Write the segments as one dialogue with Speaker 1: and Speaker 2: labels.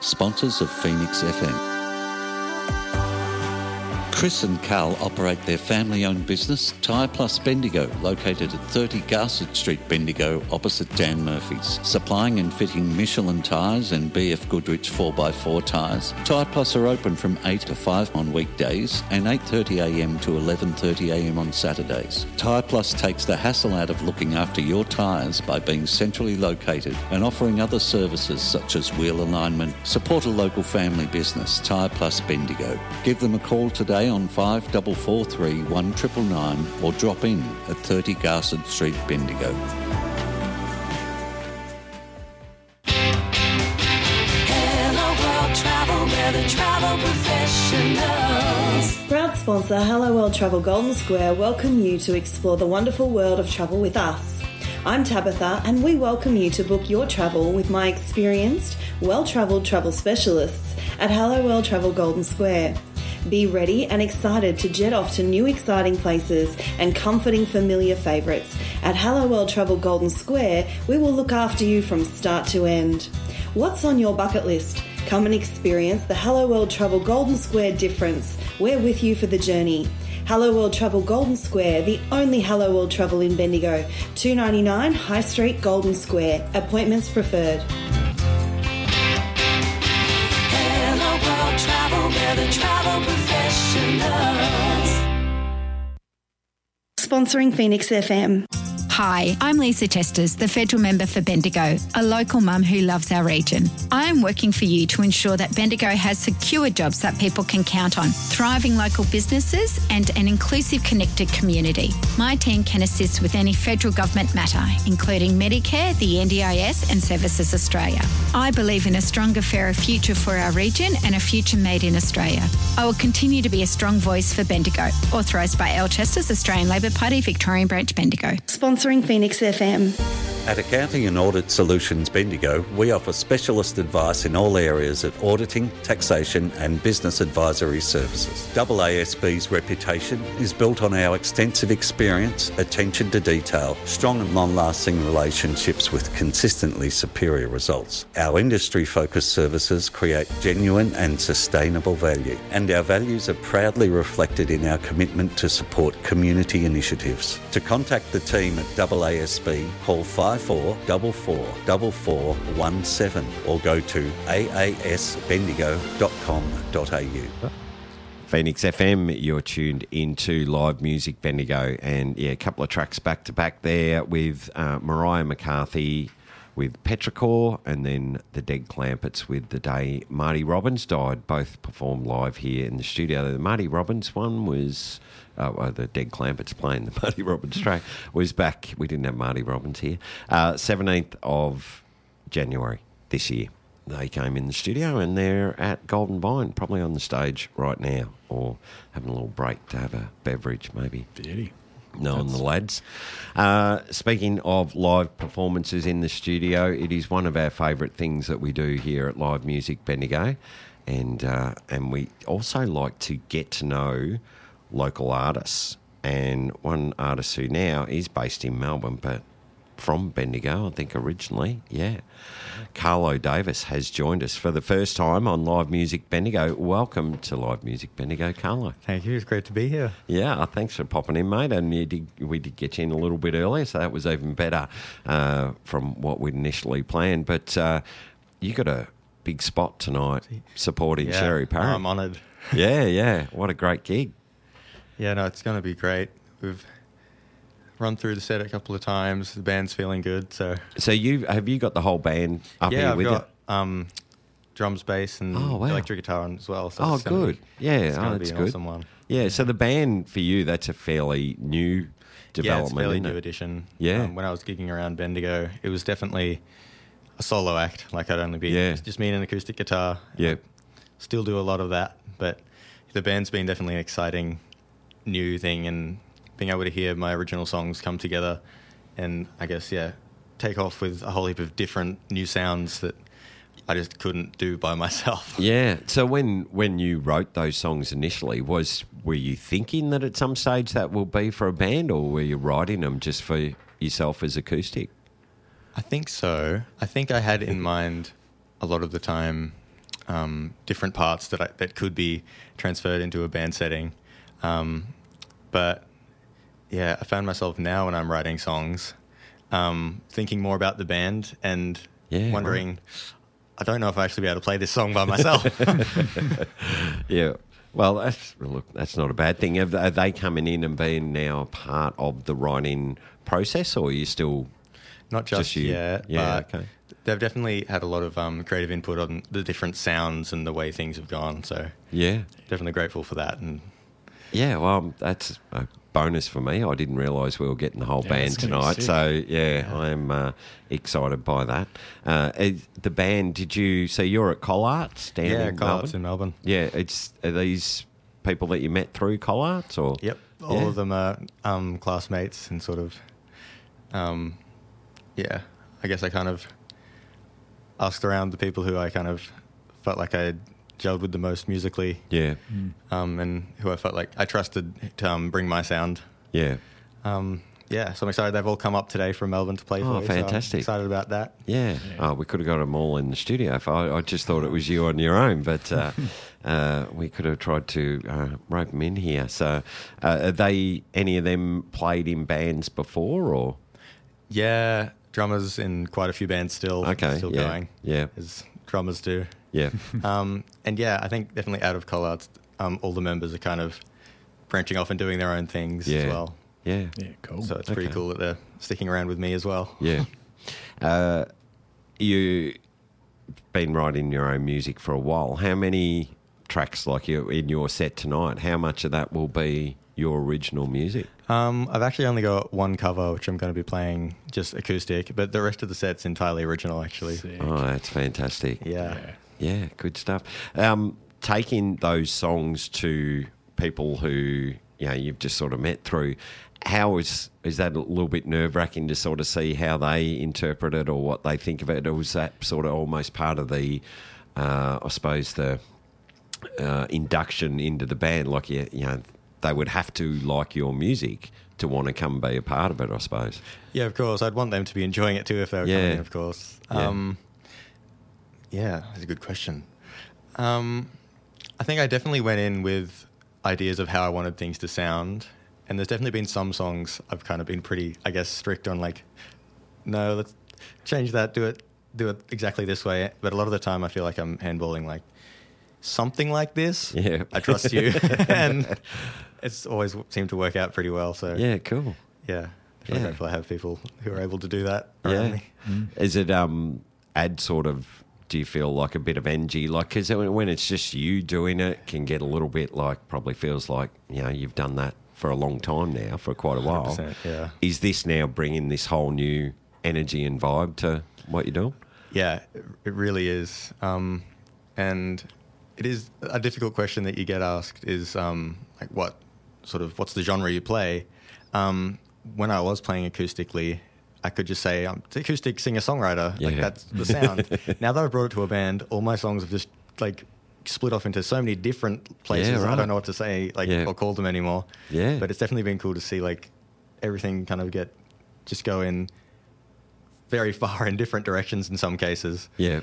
Speaker 1: sponsors of Phoenix FM. Chris and Carl operate their family-owned business, Tyre Plus Bendigo, located at 30 Garsett Street, Bendigo, opposite Dan Murphy's. Supplying and fitting Michelin tyres and BF Goodrich 4x4 tyres, Tyre Plus are open from 8 to 5 on weekdays and 8:30am to 11:30am on Saturdays. Tyre Plus takes the hassle out of looking after your tyres by being centrally located and offering other services such as wheel alignment. Support a local family business, Tyre Plus Bendigo. Give them a call today on 5443 1999 or drop in at 30 Garsett Street, Bendigo.
Speaker 2: Hello World Travel, we're the travel professionals.
Speaker 3: Proud sponsor Hello World Travel Golden Square welcome you to explore the wonderful world of travel with us. I'm Tabitha and we welcome you to book your travel with my experienced, well-travelled travel specialists at Hello World Travel Golden Square. Be ready and excited to jet off to new exciting places and comforting familiar favourites. At Hello World Travel Golden Square, we will look after you from start to end. What's on your bucket list? Come and experience the Hello World Travel Golden Square difference. We're with you for the journey. Hello World Travel Golden Square, the only Hello World Travel in Bendigo. 299 High Street, Golden Square. Appointments preferred.
Speaker 2: We're the travel professionals.
Speaker 3: Sponsoring Phoenix FM.
Speaker 4: Hi, I'm Lisa Chesters, the Federal Member for Bendigo, a local mum who loves our region. I am working for you to ensure that Bendigo has secure jobs that people can count on, thriving local businesses and an inclusive, connected community. My team can assist with any federal government matter, including Medicare, the NDIS and Services Australia. I believe in a stronger, fairer future for our region and a future made in Australia. I will continue to be a strong voice for Bendigo. Authorised by L. Chesters, Australian Labor Party, Victorian Branch, Bendigo.
Speaker 3: Sponsoring Phoenix FM.
Speaker 1: At Accounting and Audit Solutions Bendigo, we offer specialist advice in all areas of auditing, taxation and business advisory services. AASB's reputation is built on our extensive experience, attention to detail, strong and long-lasting relationships with consistently superior results. Our industry-focused services create genuine and sustainable value, and our values are proudly reflected in our commitment to support community initiatives. To contact the team at AASB, call 54444417 or go to aasbendigo.com.au.
Speaker 5: Phoenix FM, you're tuned into Live Music Bendigo, and a couple of tracks back to back there with Mariah McCarthy with Petrichor, and then the Dead Clampets with The Day Marty Robbins Died. Both performed live here in the studio. The Marty Robbins one was... the Dead Clampets playing the Marty Robbins track was back. We didn't have Marty Robbins here. 17th of January this year. They came in the studio and they're at Golden Vine, probably on the stage right now, or having a little break to have a beverage maybe.
Speaker 6: Beauty.
Speaker 5: Knowing the lads. Speaking of live performances in the studio, it is one of our favourite things that we do here at Live Music Bendigo, and we also like to get to know local artists, and one artist who now is based in Melbourne but from Bendigo, I think originally, Carlo Davis has joined us for the first time on Live Music Bendigo. Welcome to Live Music Bendigo, Carlo.
Speaker 7: Thank you, it's great to be here.
Speaker 5: Yeah, thanks for popping in, mate, and we did get you in a little bit earlier, so that was even better from what we'd initially planned, but you got a big spot tonight supporting Sherry Parry.
Speaker 7: I'm honoured.
Speaker 5: Yeah, what a great gig.
Speaker 7: Yeah, no, it's going to be great. We've run through the set a couple of times. The band's feeling good. So
Speaker 5: have you got the whole band up here with you?
Speaker 7: Yeah, I've got drums, bass, and electric guitar on as well. So
Speaker 5: good.
Speaker 7: It's going to be
Speaker 5: that's
Speaker 7: an
Speaker 5: good.
Speaker 7: awesome one.
Speaker 5: Yeah, so the band for you, that's a fairly new development.
Speaker 7: Yeah, it's a fairly
Speaker 5: isn't
Speaker 7: new
Speaker 5: it?
Speaker 7: addition.
Speaker 5: Yeah.
Speaker 7: When I was gigging around Bendigo, it was definitely a solo act. Like I'd only be just me and an acoustic guitar.
Speaker 5: Yeah.
Speaker 7: Still do a lot of that, but the band's been definitely an exciting new thing, and being able to hear my original songs come together and I guess, take off with a whole heap of different new sounds that I just couldn't do by myself.
Speaker 5: Yeah. So when you wrote those songs initially, were you thinking that at some stage that will be for a band, or were you writing them just for yourself as acoustic?
Speaker 7: I think so. I think I had in mind a lot of the time different parts that could be transferred into a band setting. But yeah, I found myself now when I'm writing songs, thinking more about the band and wondering, I don't know if I actually be able to play this song by myself.
Speaker 5: Yeah. Well, that's not a bad thing. Are they coming in and being now a part of the writing process, or are you still
Speaker 7: Not just
Speaker 5: you?
Speaker 7: yet,
Speaker 5: Yeah,
Speaker 7: but
Speaker 5: okay.
Speaker 7: they've definitely had a lot of creative input on the different sounds and the way things have gone. So
Speaker 5: Yeah.
Speaker 7: definitely grateful for that. And
Speaker 5: Yeah, well, that's a bonus for me. I didn't realise we were getting the whole band
Speaker 6: it's gonna be
Speaker 5: tonight.
Speaker 6: sick.
Speaker 5: So, I am excited by that. The band, so you're at Collarts down in
Speaker 7: Collarts
Speaker 5: Melbourne?
Speaker 7: in Melbourne.
Speaker 5: Yeah, are these people that you met through Collarts? Or?
Speaker 7: Yep, all of them are classmates and sort of, I guess I kind of asked around the people who I kind of felt like I gelled with the most musically,
Speaker 5: Yeah,
Speaker 7: and who I felt like I trusted to bring my sound.
Speaker 5: yeah.
Speaker 7: So I'm excited they've all come up today from Melbourne to play for
Speaker 5: Oh,
Speaker 7: me. So I'm
Speaker 5: fantastic.
Speaker 7: excited about that.
Speaker 5: Yeah. Oh, we could have got them all in the studio. I just thought it was you on your own, but we could have tried to rope them in here. So, are they any of them played in bands before, or?
Speaker 7: Yeah, drummers in quite a few bands still going.
Speaker 5: Yeah.
Speaker 7: As drummers do.
Speaker 5: Yeah.
Speaker 7: And yeah, I think definitely out of Collarts, all the members are kind of branching off and doing their own things as well.
Speaker 5: Yeah.
Speaker 6: Yeah, cool.
Speaker 7: So it's pretty cool that they're sticking around with me as well.
Speaker 5: Yeah. You've been writing your own music for a while. How many tracks, like you in your set tonight, how much of that will be your original music?
Speaker 7: I've actually only got one cover, which I'm going to be playing just acoustic, but the rest of the set's entirely original, actually.
Speaker 6: Sick.
Speaker 5: Oh, that's fantastic.
Speaker 7: Yeah.
Speaker 5: Yeah, good stuff. Taking those songs to people who you've just sort of met through, how is that a little bit nerve-wracking to sort of see how they interpret it or what they think of it? Or was that sort of almost part of the, I suppose, the induction into the band? Like, they would have to like your music to want to come be a part of it, I suppose.
Speaker 7: Yeah, of course. I'd want them to be enjoying it too if they were coming in, of course. That's a good question. I think I definitely went in with ideas of how I wanted things to sound. And there's definitely been some songs I've kind of been pretty, I guess, strict on, like, no, let's change that, do it exactly this way. But a lot of the time I feel like I'm handballing, like, something like this.
Speaker 5: Yeah.
Speaker 7: I trust you. And it's always seemed to work out pretty well. So
Speaker 5: Yeah, cool.
Speaker 7: yeah. I'm grateful I have people who are able to do that
Speaker 5: Yeah.
Speaker 7: around me.
Speaker 5: Is it add sort of, do you feel like a bit of energy? Like, because when it's just you doing it, can get a little bit like, probably feels like, you've done that for a long time now, for quite a while.
Speaker 7: 100%, yeah.
Speaker 5: Is this now bringing this whole new energy and vibe to what you're doing?
Speaker 7: Yeah, it really is. And it is a difficult question that you get asked is, like, what's the genre you play? When I was playing acoustically, I could just say, it's acoustic singer-songwriter.
Speaker 5: Yeah.
Speaker 7: Like, that's the sound. Now that I've brought it to a band, all my songs have just, like, split off into so many different places.
Speaker 5: Yeah, right.
Speaker 7: I don't know what to say, or call them anymore.
Speaker 5: Yeah.
Speaker 7: But it's definitely been cool to see, like, everything kind of go in very far in different directions in some cases.
Speaker 5: Yeah.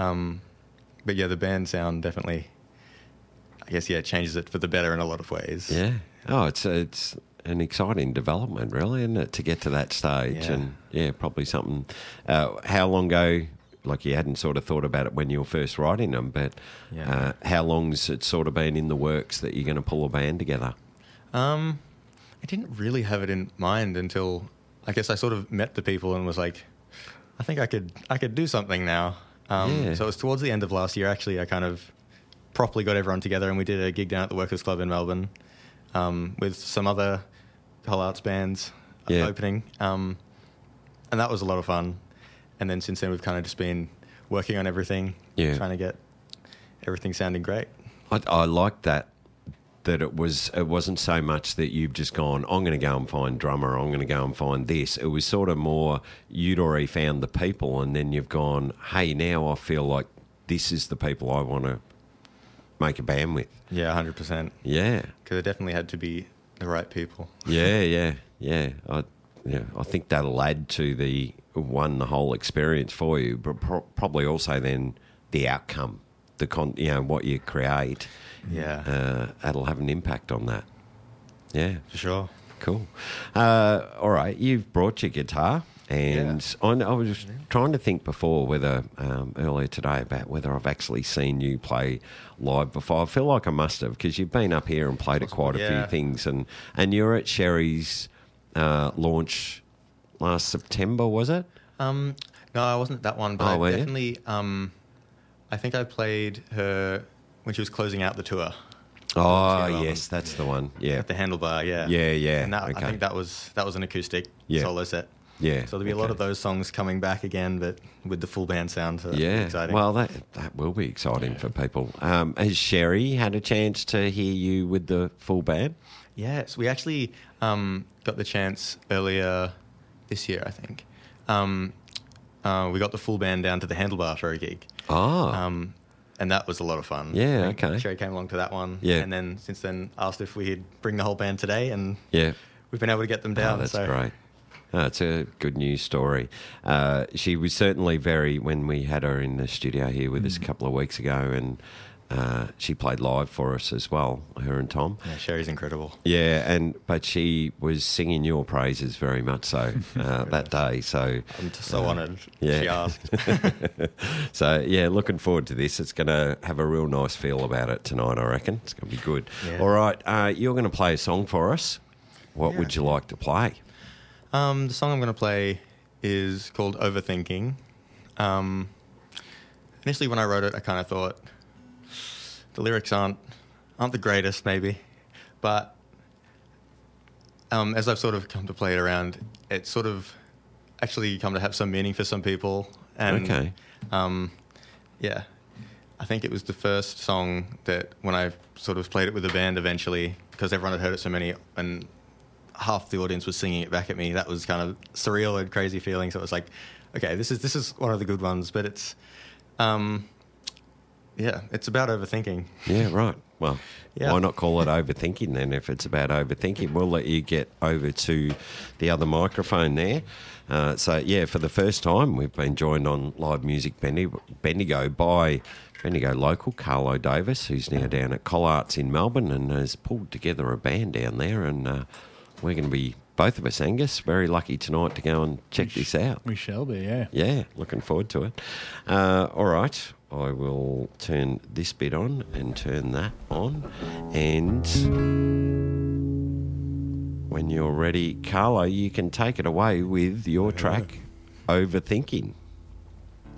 Speaker 7: But yeah, the band sound definitely, I guess, changes it for the better in a lot of ways.
Speaker 5: Yeah. Oh, it's an exciting development, really, isn't it, to get to that stage?
Speaker 7: Yeah.
Speaker 5: And probably something. How long ago? Like, you hadn't sort of thought about it when you were first writing them, but how long's it sort of been in the works that you're going to pull a band together?
Speaker 7: I didn't really have it in mind until, I guess, I sort of met the people and was like, I think I could do something now. So it was towards the end of last year, actually, I kind of properly got everyone together and we did a gig down at the Workers Club in Melbourne with some other Collarts bands opening. And that was a lot of fun. And then since then, we've kind of just been working on everything, trying to get everything sounding great.
Speaker 5: I like that it wasn't so much that you've just gone, I'm going to go and find drummer, I'm going to go and find this. It was sort of more, you'd already found the people and then you've gone, hey, now I feel like this is the people I want to make a band with.
Speaker 7: Yeah, 100%.
Speaker 5: Yeah.
Speaker 7: Because it definitely had to be the right people.
Speaker 5: Yeah. I think that'll add to the whole experience for you, but probably also then the outcome what you create, that'll have an impact on that. Yeah,
Speaker 7: For sure.
Speaker 5: cool. All right, you've brought your guitar, and I was trying to think before whether earlier today about whether I've actually seen you play live before. I feel like I must have, because you've been up here and played at quite a few things, and you're at Sherry's launch last September, was it?
Speaker 7: No, I wasn't at that one, but I definitely. I think I played her when she was closing out the tour.
Speaker 5: Oh, yes, that's the one. Yeah,
Speaker 7: At the Handlebar, yeah.
Speaker 5: Yeah.
Speaker 7: And that,
Speaker 5: okay.
Speaker 7: I think that was an acoustic solo set.
Speaker 5: Yeah.
Speaker 7: So there'll be a lot of those songs coming back again, but with the full band sound. So
Speaker 5: Yeah,
Speaker 7: exciting.
Speaker 5: well, that will be exciting for people. Has Sherry had a chance to hear you with the full band?
Speaker 7: Yes, we actually got the chance earlier this year, I think. We got the full band down to the Handlebar for a gig.
Speaker 5: Oh.
Speaker 7: And that was a lot of fun.
Speaker 5: Yeah,
Speaker 7: I think
Speaker 5: okay.
Speaker 7: Sherry came along to that one.
Speaker 5: Yeah.
Speaker 7: And then since then asked if we'd bring the whole band today, and
Speaker 5: Yeah.
Speaker 7: we've been able to get them down.
Speaker 5: Oh, that's
Speaker 7: so.
Speaker 5: great. Oh, it's a good news story. She was certainly when we had her in the studio here with us a couple of weeks ago, and she played live for us as well, her and Tom.
Speaker 7: Yeah, Sherry's incredible.
Speaker 5: Yeah, but she was singing your praises very much so that day. So
Speaker 7: I'm so honoured.
Speaker 5: yeah.
Speaker 7: She asked.
Speaker 5: So, yeah, looking forward to this. It's going to have a real nice feel about it tonight, I reckon. It's going to be good.
Speaker 7: Yeah.
Speaker 5: All right, you're going to play a song for us. What would you like to play?
Speaker 7: The song I'm going to play is called Overthinking. Initially, when I wrote it, I kind of thought the lyrics aren't the greatest, maybe, but as I've sort of come to play it around, it's sort of actually come to have some meaning for some people. And
Speaker 5: Okay.
Speaker 7: yeah, I think it was the first song that when I sort of played it with the band eventually, because everyone had heard it so many and half the audience was singing it back at me. That was kind of surreal and crazy feeling. So it was like, okay, this is one of the good ones, but it's, it's about overthinking.
Speaker 5: Yeah, right. Well,
Speaker 7: Yeah.
Speaker 5: why not call it overthinking then if it's about overthinking? We'll let you get over to the other microphone there. So, for the first time, we've been joined on Live Music Bendigo by Bendigo local, Carlo Davis, who's now down at Collarts in Melbourne and has pulled together a band down there. And we're going to be, both of us, Angus, very lucky tonight to go and check this out.
Speaker 6: We shall be, yeah.
Speaker 5: Yeah, looking forward to it. All right, I will turn this bit on and turn that on. And when you're ready, Carlo, you can take it away with your track, Overthinking.